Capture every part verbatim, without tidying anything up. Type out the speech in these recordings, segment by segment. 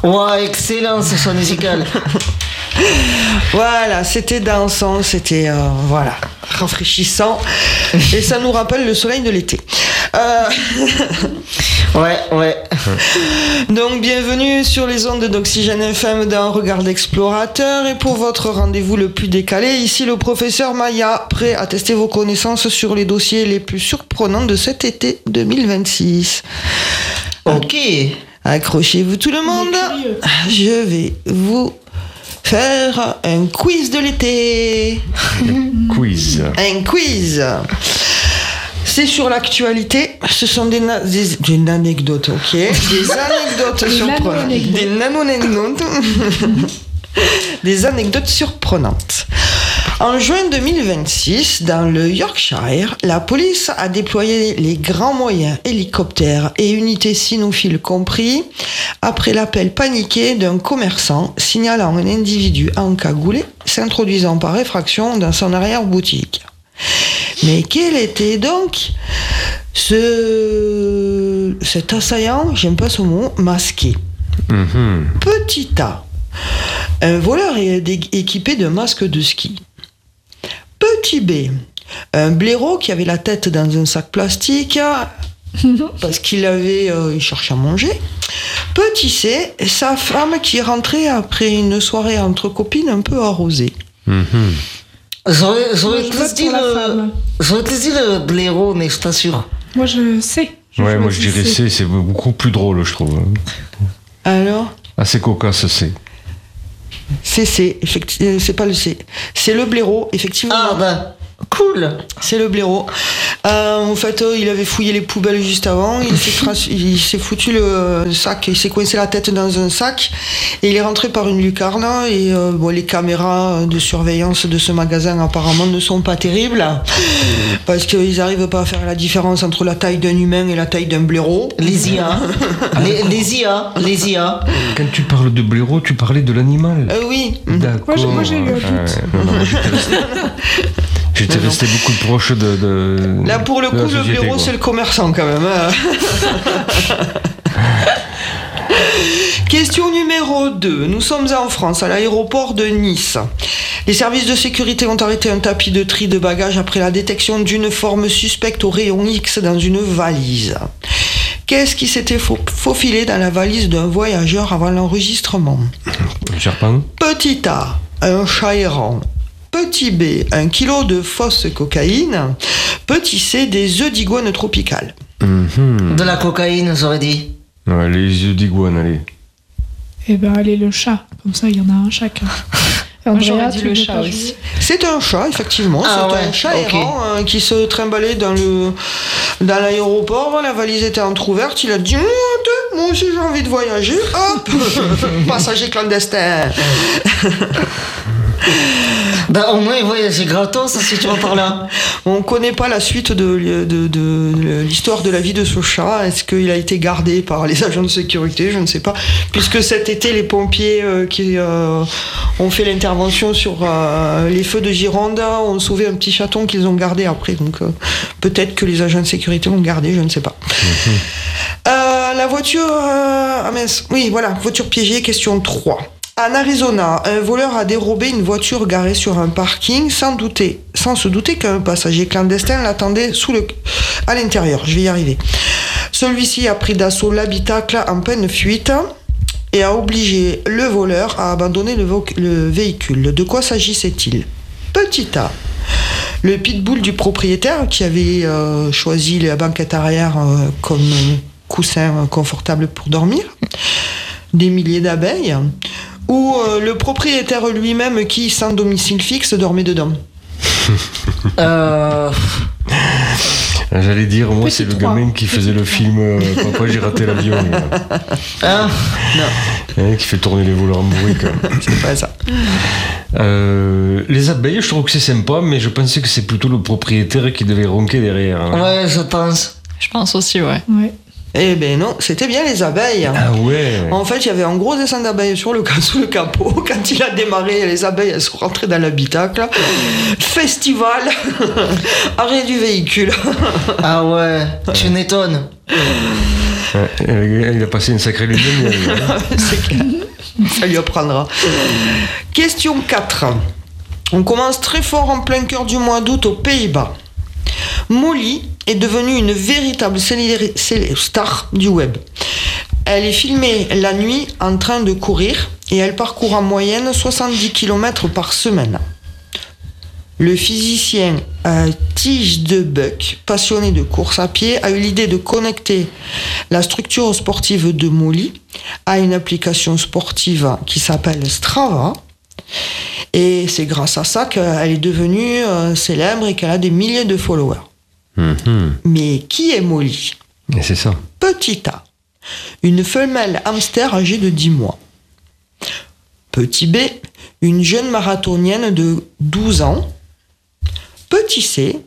Ouais, excellent ce choix musical. Voilà, c'était dansant, c'était euh, voilà, rafraîchissant et ça nous rappelle le soleil de l'été. Euh... ouais, ouais. Donc bienvenue sur les ondes d'Oxygène F M dans Regard d'Explorateur et pour votre rendez-vous le plus décalé, ici le professeur Maya, prêt à tester vos connaissances sur les dossiers les plus surprenants de cet été deux mille vingt-six. Ok. Accrochez-vous tout le monde, je vais vous faire un quiz de l'été. Quiz. Un quiz. C'est sur l'actualité. Ce sont des, na- des, des anecdotes, ok. Des anecdotes surprenantes. Des nano-anecdotes. Des anecdotes surprenantes. En juin deux mille vingt-six, dans le Yorkshire, la police a déployé les grands moyens, hélicoptères et unités cynophiles compris, après l'appel paniqué d'un commerçant signalant un individu encagoulé s'introduisant par effraction dans son arrière-boutique. Mais quel était donc ce... cet assaillant, j'aime pas ce mot, masqué? Mm-hmm. Petit A, un voleur est équipé d'un masque de ski. Petit B, un blaireau qui avait la tête dans un sac plastique parce qu'il avait, euh, il cherchait à manger. Petit C, sa femme qui est rentrée après une soirée entre copines un peu arrosée. Mm-hmm. J'aurais, j'aurais plus dit le, j'aurais plus dit le blaireau, mais je suis pas sûr. Moi je sais. Je ouais, moi je dirais C, c'est beaucoup plus drôle, je trouve. Alors ? Assez cocasse, C. C'est C, effectivement, c'est pas le C. C'est le blaireau, effectivement. Ah bah, cool. C'est le blaireau. Euh, en fait, euh, il avait fouillé les poubelles juste avant. Il s'est, trace, il s'est foutu le sac, il s'est coincé la tête dans un sac et il est rentré par une lucarne. Et euh, bon, les caméras de surveillance de ce magasin apparemment ne sont pas terribles parce qu'ils n'arrivent pas à faire la différence entre la taille d'un humain et la taille d'un blaireau. Les I A, les, les I A, les I A. Quand tu parles de blaireau, tu parlais de l'animal. Euh, oui. D'accord. Moi j'ai, moi, j'ai eu un doute. Euh, non, non, j'étais resté, j'étais resté beaucoup proche de. de Là, pour le coup, le blaireau, quoi. C'est le commerçant quand même. Question numéro deux. Nous sommes en France, à l'aéroport de Nice. Les services de sécurité ont arrêté un tapis de tri de bagages après la détection d'une forme suspecte au rayon X dans une valise. Qu'est-ce qui s'était faufilé dans la valise d'un voyageur avant l'enregistrement? Un serpent. Petit A, un chat errant. Petit B, un kilo de fausse cocaïne. Petit C, des œufs d'iguane tropicales. Mmh. De la cocaïne, j'aurais dit. Ouais, les œufs d'iguane, allez. Eh ben, allez, le chat. Comme ça, il y en a un chacun. Moi, j'aurais dit le chat aussi. C'est un chat, effectivement. Ah, c'est ouais. un chat Okay. errant hein, qui se trimbalait dans, le, dans l'aéroport. La valise était entrouverte. Il a dit « Moi aussi, j'ai envie de voyager. » Hop. Passager clandestin. Bah au moins il voyageait gratos si tu vas par là. On connaît pas la suite de, de, de, de l'histoire de la vie de ce chat. Est-ce qu'il a été gardé par les agents de sécurité? Je ne sais pas. Puisque cet été, les pompiers euh, qui euh, ont fait l'intervention sur euh, les feux de Gironde ont sauvé un petit chaton qu'ils ont gardé après. Donc euh, peut-être que les agents de sécurité l'ont gardé, je ne sais pas. Mmh. Euh, la voiture... Euh, ah mince. Oui, voilà. Voiture piégée, question trois. En Arizona, un voleur a dérobé une voiture garée sur un parking sans douter, sans se douter qu'un passager clandestin l'attendait sous le, à l'intérieur. Je vais y arriver. Celui-ci a pris d'assaut l'habitacle en pleine fuite et a obligé le voleur à abandonner le, vo- le véhicule. De quoi s'agissait-il? Petit A. Le pitbull du propriétaire qui avait euh, choisi la banquette arrière euh, comme coussin confortable pour dormir. Des milliers d'abeilles. Ou euh, le propriétaire lui-même qui, sans domicile fixe, dormait dedans. euh... J'allais dire, moi, Petit c'est le trois. gamin qui faisait le film euh, Papa, j'ai raté l'avion. Ah, non. Hein, qui fait tourner les voleurs en bourrique. C'est pas ça. Euh, les abeilles, je trouve que c'est sympa, mais je pensais que c'est plutôt le propriétaire qui devait ronquer derrière. Hein. ouais, je pense. Je pense aussi, ouais. Ouais. Eh ben non, c'était bien les abeilles. Ah ouais. En fait, il y avait un gros dessin d'abeilles sur le, sous le capot. Quand il a démarré, les abeilles, elles sont rentrées dans l'habitacle. Festival. Arrêt du véhicule. Ah ouais, tu m'étonnes. Il a passé une sacrée lune de miel. C'est clair. Ça lui apprendra. Question quatre. On commence très fort en plein cœur du mois d'août aux Pays-Bas. Molly est devenue une véritable star du web. Elle est filmée la nuit en train de courir et elle parcourt en moyenne soixante-dix kilomètres par semaine. Le physicien euh, Tige de Buck, passionné de course à pied, a eu l'idée de connecter la structure sportive de Molly à une application sportive qui s'appelle Strava. Et c'est grâce à ça qu'elle est devenue euh, célèbre et qu'elle a des milliers de followers. Mm-hmm. Mais qui est Molly ? Et c'est ça. Petit A, une femelle hamster âgée de dix mois. Petit B, une jeune marathonienne de douze ans. Petit C,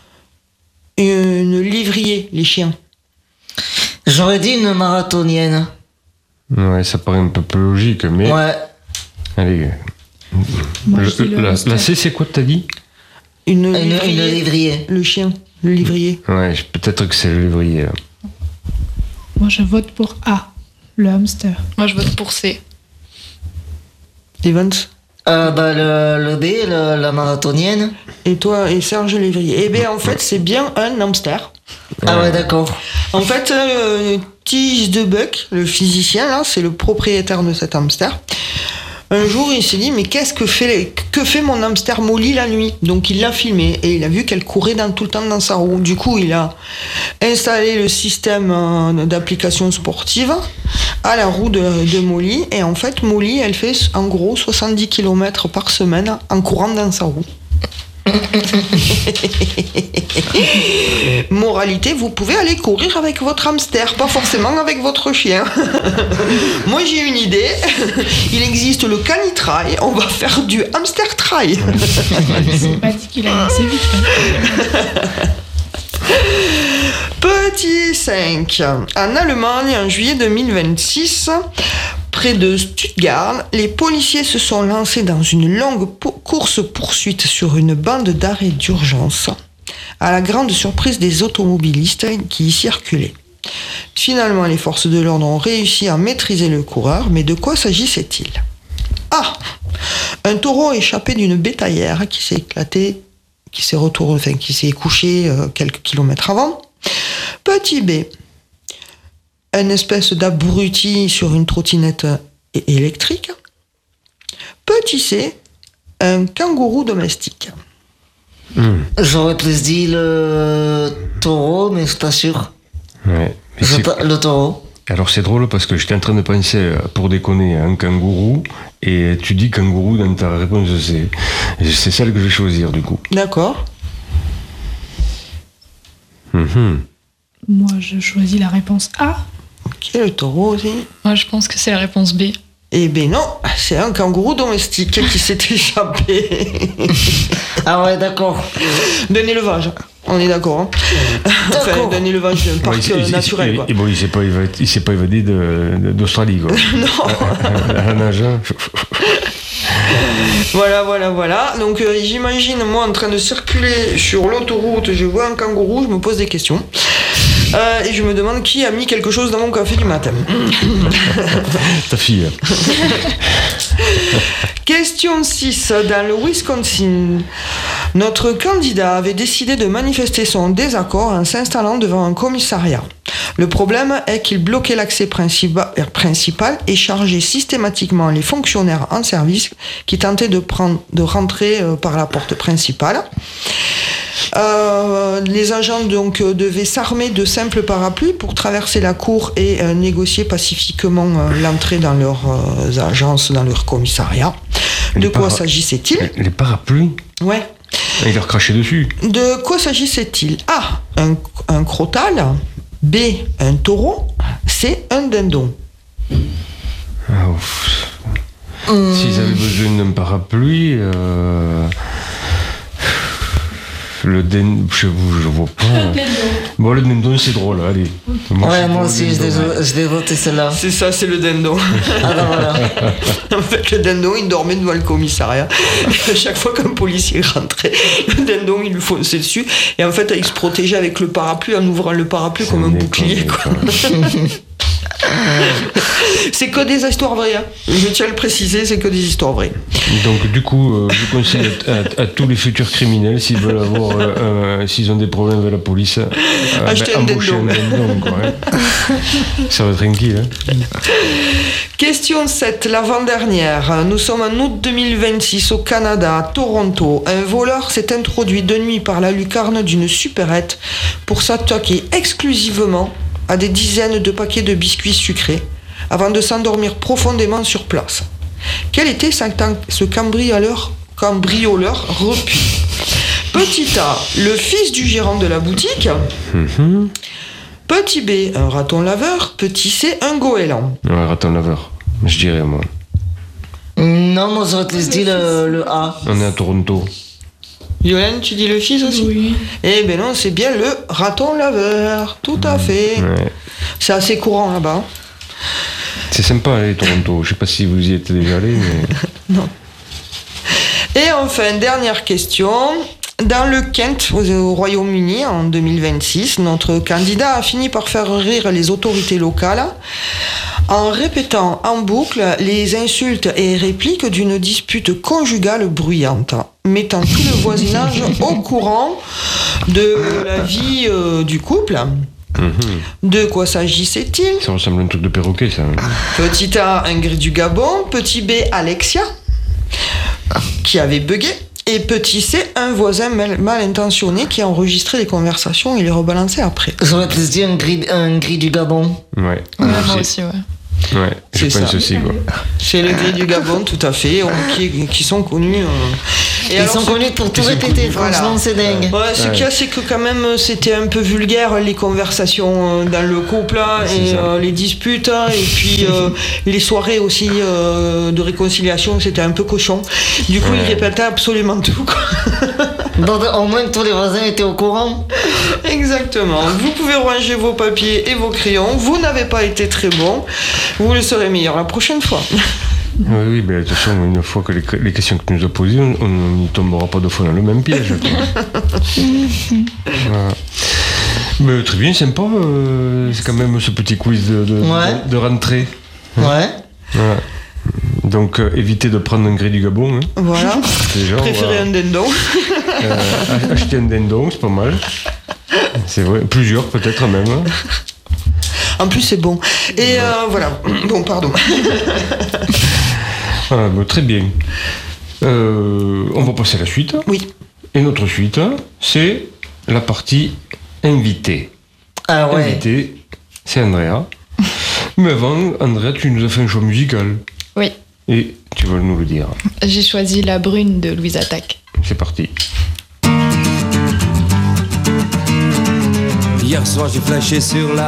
une livrier, les chiens. J'aurais dit une marathonienne. Ouais, ça paraît un peu plus logique, mais... Ouais. Allez. Moi, le, je dis le la, hamster. la C, c'est quoi t'as dit ? Une, Une, livrier, une livrier. Le chien, le livrier. Ouais, peut-être que c'est le livrier. Là. Moi, je vote pour A, le hamster. Moi, je vote pour C. Evans. Euh, bah, le, le B, le, la marathonienne. Et toi, et Serge Lévrier. Eh bien, en fait, c'est bien un hamster. Ah ouais, d'accord. En fait, euh, Tige de Buck, le physicien, là, c'est le propriétaire de cet hamster. Un jour, il s'est dit, mais qu'est-ce que fait, que fait mon hamster Molly la nuit ? Donc, il l'a filmé et il a vu qu'elle courait dans, tout le temps dans sa roue. Du coup, il a installé le système euh, d'application sportive à la roue de, de Molly. Et en fait, Molly, elle fait en gros soixante-dix kilomètres par semaine en courant dans sa roue. Moralité, vous pouvez aller courir avec votre hamster, pas forcément avec votre chien. Moi j'ai une idée, il existe le canitrail, on va faire du hamster trail. C'est pas dit qu'il allait assez vite. Petit cinq. En Allemagne, en juillet deux mille vingt-six, près de Stuttgart, les policiers se sont lancés dans une longue course-poursuite sur une bande d'arrêt d'urgence, à la grande surprise des automobilistes qui y circulaient. Finalement, les forces de l'ordre ont réussi à maîtriser le coureur, mais de quoi s'agissait-il ? Ah ! Un taureau échappé d'une bétaillère qui s'est éclaté, qui s'est retourné, enfin, qui s'est couché euh, quelques kilomètres avant. Petit B. Une espèce d'abruti sur une trottinette électrique. Petit C, un kangourou domestique. Mmh. J'aurais plus dit le taureau, mais je suis pas sûr. Ouais. Mais Je c'est... pas, le taureau. Alors c'est drôle parce que j'étais en train de penser, pour déconner, à un kangourou, et tu dis kangourou dans ta réponse, c'est, c'est celle que je vais choisir du coup. D'accord. Mmh. Moi, je choisis la réponse A. Ok, le taureau aussi. Moi, je pense que c'est la réponse B. Eh ben non, c'est un kangourou domestique qui s'est échappé Ah ouais, d'accord. d'un élevage. On est d'accord, hein. Enfin, D'accord. d'un élevage d'un parc Ouais, il, il, naturel, il, quoi. il, bon, il s'est pas évadé, il s'est pas évadé de, de, d'Australie, quoi. Non. À la nage, hein. Voilà, voilà, voilà. Donc euh, j'imagine moi en train de circuler sur l'autoroute, je vois un kangourou, je me pose des questions. Euh, et je me demande qui a mis quelque chose dans mon café du matin. Ta fille. Question six. Dans le Wisconsin, notre candidat avait décidé de manifester son désaccord en s'installant devant un commissariat. Le problème est qu'il bloquait l'accès principal et chargeait systématiquement les fonctionnaires en service qui tentaient de, prendre, de rentrer par la porte principale. Euh, les agents donc devaient s'armer de simples parapluies pour traverser la cour et euh, négocier pacifiquement euh, l'entrée dans leurs euh, agences, dans leur commissariat. De Les quoi para- s'agissait-il ? Les parapluies, Ouais. il leur crachait dessus. De quoi s'agissait-il ? A. Un, un crotal. B. Un taureau. C. Un dindon. Ah, ouf. S'ils avaient besoin d'un parapluie, euh... Le den... Chez vous, je vois pas. Bon, le dindon, c'est drôle, allez. Moi, ouais, moi aussi, je l'ai voté celle-là. C'est ça, c'est le dindon. Ah ben voilà. En fait, le dindon, il dormait devant le commissariat. Et à chaque fois qu'un policier rentrait, le dindon, il lui fonçait dessus. Et en fait, il se protégeait avec le parapluie en ouvrant le parapluie c'est comme un bouclier. Quoi. C'est que des histoires vraies. Hein. Je tiens à le préciser, c'est que des histoires vraies. Donc du coup, euh, je conseille à, à, à tous les futurs criminels, s'ils veulent avoir, euh, euh, s'ils ont des problèmes avec la police, euh, acheter ben, un embaucher un dindon. Quoi, hein. Ça va tranquille. Hein. Question sept, l'avant-dernière. Nous sommes en août deux mille vingt-six au Canada, à Toronto. Un voleur s'est introduit de nuit par la lucarne d'une supérette pour s'attaquer exclusivement à des dizaines de paquets de biscuits sucrés avant de s'endormir profondément sur place. Quel était ce cambrioleur, cambrioleur repu? Petit A, le fils du gérant de la boutique. Mm-hmm. Petit B, un raton laveur. Petit C, un goéland. Un raton laveur, je dirais moi. Non, moi j'aurais dit le, le A. On est à Toronto. Yolène, tu dis le fils aussi? Oui. Eh ben non, c'est bien le raton laveur, tout à fait. Ouais. C'est assez courant là-bas. C'est sympa aller Toronto, je sais pas si vous y êtes déjà allé, mais... Non. Et enfin, dernière question. Dans le Kent, au Royaume-Uni, en deux mille vingt-six, notre candidat a fini par faire rire les autorités locales en répétant en boucle les insultes et répliques d'une dispute conjugale bruyante, mettant tout le voisinage au courant de la vie euh, du couple. Mmh. De quoi s'agissait-il? Ça ressemble à un truc de perroquet, ça. Petit A, Ingrid du Gabon. Petit B, Alexia, qui avait bugué. Et petit C, un voisin mal, mal intentionné qui a enregistré les conversations et les rebalançait après. J'aurais plus dit un gris, un gris du Gabon. Ouais. Ouais, moi aussi, ouais. Ouais, je c'est pense ça. aussi, quoi. C'est le gris du Gabon, tout à fait, qui, qui sont connus. Euh... Et Ils alors, sont connus pour tout répéter, franchement, voilà. C'est dingue. Ouais, ce ouais. qu'il y a, c'est que quand même, c'était un peu vulgaire, les conversations dans le couple, et euh, les disputes, et puis euh, les soirées aussi euh, de réconciliation, c'était un peu cochon. Du coup, ouais. il répétait absolument tout, quoi. Donc, au moins, tous les voisins étaient au courant. Exactement. Vous pouvez ranger vos papiers et vos crayons. Vous n'avez pas été très bon. Vous le serez meilleur la prochaine fois. Oui, oui, mais de toute façon, une fois que les, les questions que tu nous as posées, on n'y tombera pas deux fois dans le même piège. Voilà. Mais très bien, sympa. Euh, c'est quand même ce petit quiz de, de, ouais. de, de rentrée. Ouais. Voilà. Donc, euh, évitez de prendre un gris du Gabon. Hein. Voilà. Genre, préférez voilà. un dindon. euh, acheter un dindon, c'est pas mal. C'est vrai. Plusieurs, peut-être même. Hein. En plus, c'est bon. Et euh, voilà. Bon, pardon. Voilà, bon, très bien. Euh, on va passer à la suite. Oui. Et notre suite, c'est la partie invité. Ah ouais. Invité, c'est Andrea. Mais avant, Andrea, tu nous as fait un choix musical. Oui. Et tu vas nous le dire. J'ai choisi La Brune de Louise Attaque. C'est parti. Hier soir, j'ai flashé sur la